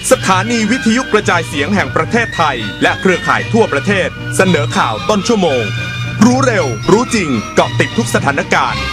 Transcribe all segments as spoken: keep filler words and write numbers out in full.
สถานีวิทยุกระจายเสียงแห่งประเทศไทยและเครือข่ายทั่วประเทศเสนอข่าวต้นชั่วโมงรู้เร็วรู้จริงเกาะติดทุกสถานการณ์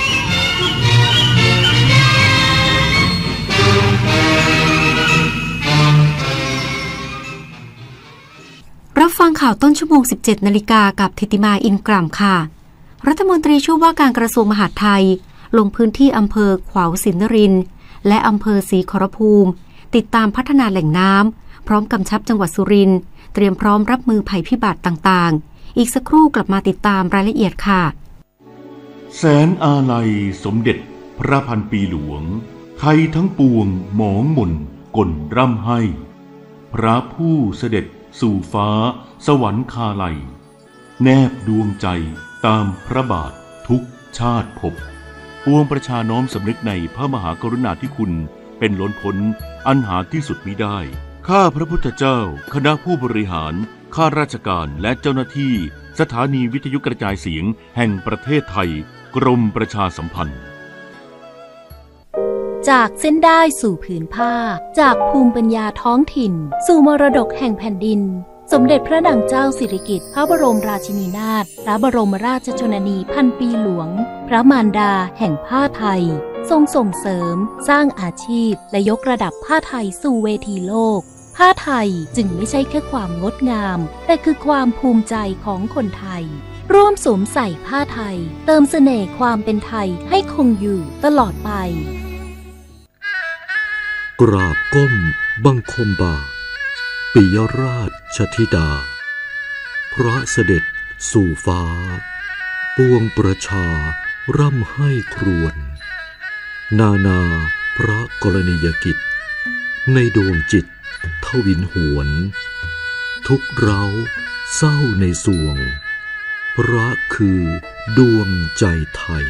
รับฟังข่าวต้นชั่วโมง สิบเจ็ดนาฬิกากับธิติมาอินกล่ำค่ะรัฐมนตรีช่วยว่าการกระทรวงมหาดไทยลงพื้นที่อำเภอขวาวสินนรินทร์และอำเภอศรีขอรภูมิติดตามพัฒนาแหล่งน้ำพร้อมกำชับจังหวัดสุรินทร์เตรียมพร้อมรับมือภัยพิบัติต่างๆอีกสักครู่กลับมาติดตามรายละเอียดค่ะแสนอาลัยสมเด็จพระพันปีหลวงไทยทั้งปวงหมองหม่นก่นร่ำให้พระผู้เสด็จสู่ฟ้าสวรรคาลัยแนบดวงใจตามพระบาททุกชาติภพปวงประชาน้อมสำนึกในพระมหากรุณาธิคุณเป็นล้นพ้นอันหาที่สุดมิได้ข้าพระพุทธเจ้าคณะผู้บริหารข้าราชการและเจ้าหน้าที่สถานีวิทยุกระจายเสียงแห่งประเทศไทยกรมประชาสัมพันธ์จากเส้นได้สู่ผืนผ้าจากภูมิปัญญาท้องถิ่นสู่มรดกแห่งแผ่นดินสมเด็จพระนางเจ้าสิริกิติ์พระบรมราชินีนาถพระบรมราชชนนีพันปีหลวงพระมารดาแห่งผ้าไทยทรงส่งเสริมสร้างอาชีพและยกระดับผ้าไทยสู่เวทีโลกผ้าไทยจึงไม่ใช่แค่ความงดงามแต่คือความภูมิใจของคนไทยร่วมสวมใส่ผ้าไทยเติมเสน่ห์ความเป็นไทยให้คงอยู่ตลอดไปกราบก้มบังคมบาทปิยราชธิดาพระเสด็จสู่ฟ้าปวงประชาร่ำให้ครวญนานาพระกรณียกิจในดวงจิตทวินหวนทุกเราเศร้าในสวงพระคือดวงใจไทย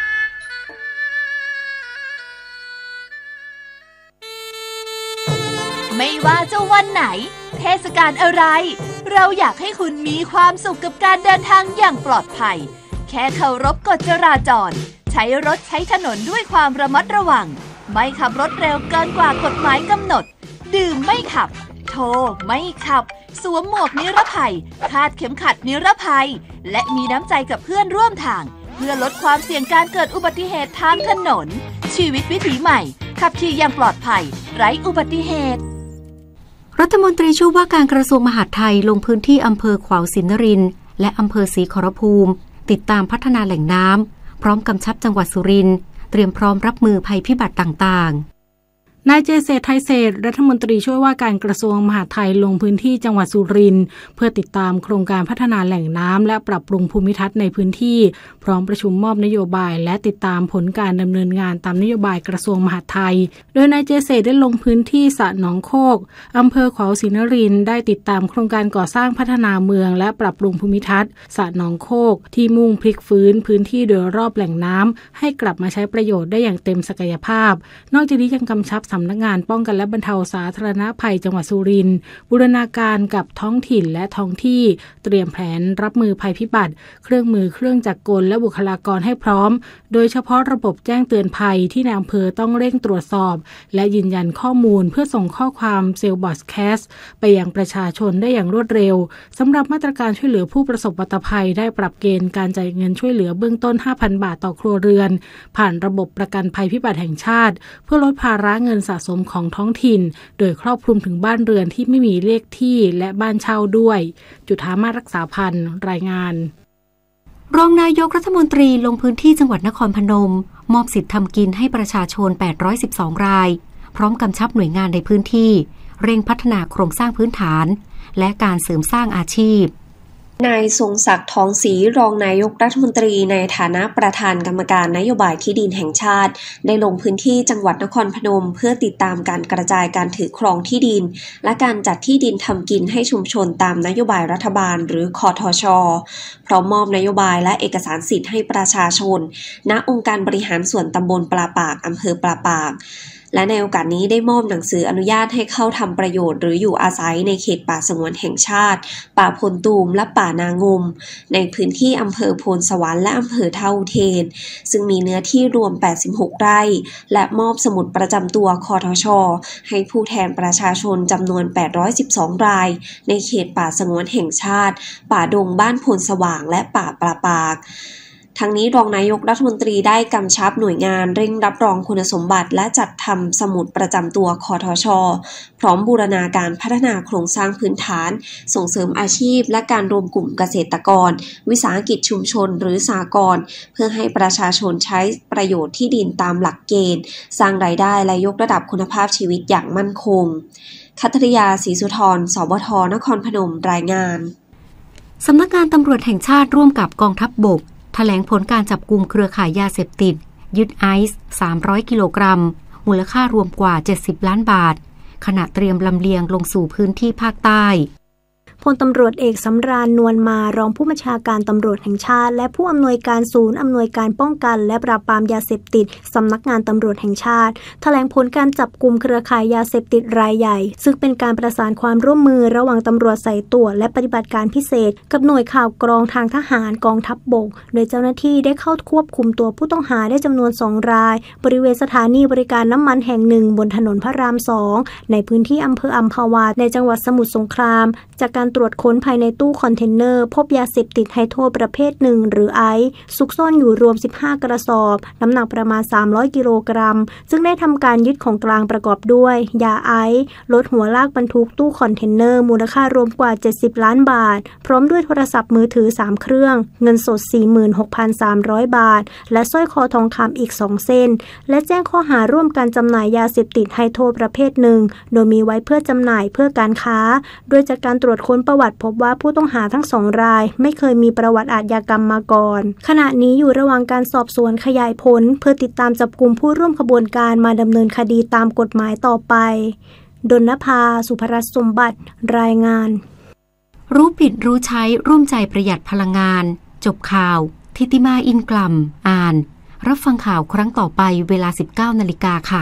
ไม่ว่าจะวันไหนเทศกาลอะไรเราอยากให้คุณมีความสุขกับการเดินทางอย่างปลอดภัยแค่เคารพกฎจราจรใช้รถใช้ถนนด้วยความระมัดระวังไม่ขับรถเร็วเกินกว่ากฎหมายกำหนดดื่มไม่ขับโทรไม่ขับสวมหมวกนิรภัยคาดเข็มขัดนิรภัยและมีน้ำใจกับเพื่อนร่วมทางเพื่อลดความเสี่ยงการเกิดอุบัติเหตุทางถนนชีวิตวิถีใหม่ขับขี่อย่างปลอดภัยไร้อุบัติเหตุรัฐมนตรีช่วยว่าการกระทรวงมหาดไทยลงพื้นที่อำเภอขวาวสินนรินทร์และอำเภอศรีขอรภูมิติดตามพัฒนาแหล่งน้ำพร้อมกำชับจังหวัดสุรินทร์เตรียมพร้อมรับมือภัยพิบัติต่างๆนายเจเศรษฐ์ไทยเศรษฐ์รัฐมนตรีช่วยว่าการกระทรวงมหาดไทยลงพื้นที่จังหวัดสุรินทร์เพื่อติดตามโครงการพัฒนาแหล่งน้ำและปรับปรุงภูมิทัศน์ในพื้นที่พร้อมประชุมมอบนโยบายและติดตามผลการดำเนินงานตามนโยบายกระทรวงมหาดไทยโดยนายเจเศรษฐ์ได้ลงพื้นที่สระหนองโคกอำเภอขวาวสินนรินทร์ได้ติดตามโครงการก่อสร้างพัฒนาเมืองและปรับปรุงภูมิทัศน์สระหนองโคกที่มุ่งพลิกฟื้นพื้นที่โดยรอบแหล่งน้ำให้กลับมาใช้ประโยชน์ได้อย่างเต็มศักยภาพนอกจากนี้ยังกำชับสำนักงานป้องกันและบรรเทาสาธารณภัยจังหวัดสุรินทร์บูรณาการกับท้องถิ่นและท้องที่เตรียมแผนรับมือภัยพิบัติเครื่องมือเครื่องจักรกลและบุคลากรให้พร้อมโดยเฉพาะระบบแจ้งเตือนภัยที่ในอำเภอต้องเร่งตรวจสอบและยืนยันข้อมูลเพื่อส่งข้อความเซลล์บอดแคสต์ไปยังประชาชนได้อย่างรวดเร็วสำหรับมาตรการช่วยเหลือผู้ประสบอุบัติภัยได้ปรับเกณฑ์การจ่ายเงินช่วยเหลือเบื้องต้น ห้าพัน บาทต่อครัวเรือนผ่านระบบประกันภัยพิบัติแห่งชาติเพื่อลดภาระเงินสะสมของท้องถิ่นโดยครอบคลุมถึงบ้านเรือนที่ไม่มีเลขที่และบ้านเช่าด้วยจุฑามาศรักษาพันธ์รายงานรองนายกรัฐมนตรีลงพื้นที่จังหวัดนครพนมมอบสิทธิ์ทำกินให้ประชาชนแปดร้อยสิบสองรายพร้อมกำชับหน่วยงานในพื้นที่เร่งพัฒนาโครงสร้างพื้นฐานและการเสริมสร้างอาชีพนายทรงศักดิ์ทองศรีรองนายกรัฐมนตรีในฐานะประธานกรรมการนโยบายที่ดินแห่งชาติได้ลงพื้นที่จังหวัดนครพนมเพื่อติดตามการกระจายการถือครองที่ดินและการจัดที่ดินทำกินให้ชุมชนตามนโยบายรัฐบาลหรือคทช.พร้อมมอบนโยบายและเอกสารสิทธิ์ให้ประชาชนณองค์การบริหารส่วนตำบลปลาปากอำเภอปลาปากและในโอกาสนี้ได้มอบหนังสืออนุญาตให้เข้าทำประโยชน์หรืออยู่อาศัยในเขตป่าสงวนแห่งชาติป่าพลตูมและป่านางมในพื้นที่อำเภอโพนสวรรค์และอำเภอท่าอุเทนซึ่งมีเนื้อที่รวมแปดสิบหกไร่และมอบสมุดประจำตัวคทช.ให้ผู้แทนประชาชนจำนวนแปดร้อยสิบสองรายในเขตป่าสงวนแห่งชาติป่าดงบ้านพลสว่างและป่าปลาปากทั้งนี้รองนายกรัฐมนตรีได้กำชับหน่วยงานเร่งรับรองคุณสมบัติและจัดทำสมุดประจำตัวคทช.พร้อมบูรณาการพัฒนาโครงสร้างพื้นฐานส่งเสริมอาชีพและการรวมกลุ่มเกษตรกรวิสาหกิจชุมชนหรือสหกรณ์เพื่อให้ประชาชนใช้ประโยชน์ที่ดินตามหลักเกณฑ์สร้างรายได้และยกระดับคุณภาพชีวิตอย่างมั่นคงคัทริยาศรีสุธร สบท.นครพนมรายงานสำนักงานตำรวจแห่งชาติร่วมกับกองทัพบกแถลงผลการจับกุมเครือข่ายยาเสพติดยึดไอซ์สามร้อยกิโลกรัมมูลค่ารวมกว่าเจ็ดสิบล้านบาทขณะเตรียมลำเลียงลงสู่พื้นที่ภาคใต้พลตำรวจเอกสำราญนวลมารองผู้บัญชาการตำรวจแห่งชาติและผู้อำนวยการศูนย์อำนวยการป้องกันและปราบปรามยาเสพติดสำนักงานตำรวจแห่งชาติแถลงผลการจับกุมเครือข่ายยาเสพติดรายใหญ่ซึ่งเป็นการประสานความร่วมมือระหว่างตำรวจสายตรวจและปฏิบัติการพิเศษกับหน่วยข่าวกรองทางทหารกองทัพบกโดยเจ้าหน้าที่ได้เข้าควบคุมตัวผู้ต้องหาได้จำนวนสองรายบริเวณสถานีบริการน้ำมันแห่งหนึ่งบนถนนพระรามสองในพื้นที่อำเภออัมพวาในจังหวัดสมุทรสงครามจากการตรวจค้นภายในตู้คอนเทนเนอร์พบยาเสพติดไฮโดรประเภทหนึ่งหรือไอซ์ซุกซ่อนอยู่รวมสิบห้ากระสอบน้ำหนักประมาณสามร้อยกิโลกรัมซึ่งได้ทำการยึดของกลางประกอบด้วยยาไอซ์รถหัวลากบรรทุกตู้คอนเทนเนอร์มูลค่ารวมกว่าเจ็ดสิบล้านบาทพร้อมด้วยโทรศัพท์มือถือสามเครื่องเงินสด สี่หมื่นหกพันสามร้อย บาทและสร้อยคอทองคำอีกสองเส้นและแจ้งข้อหาร่วมกันจำหน่ายยาเสพติดไฮโดรประเภทหนึ่งโดยมีไว้เพื่อจำหน่ายเพื่อการค้าโดยจากการตรวจค้นประวัติพบว่าผู้ต้องหาทั้งสองรายไม่เคยมีประวัติอาชญากรรมมาก่อนขณะนี้อยู่ระหว่างการสอบสวนขยายผลเพื่อติดตามจับกุมผู้ร่วมขบวนการมาดำเนินคดีตามกฎหมายต่อไปดลนภา สุภรัตน์สมบัติรายงานรู้ผิดรู้ใช้ร่วมใจประหยัดพลังงานจบข่าวทิติมาอินกลัมอ่านรับฟังข่าวครั้งต่อไปเวลา สิบเก้านาฬิกาค่ะ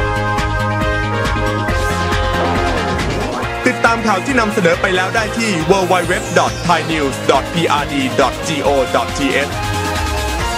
ติดตามข่าวที่นำเสนอไปแล้วได้ที่ ดับเบิลยู ดับเบิลยู ดับเบิลยู ดอท ไทยนิวส์ ดอท พี อาร์ ดี ดอท จี โอ ดอท ที เอช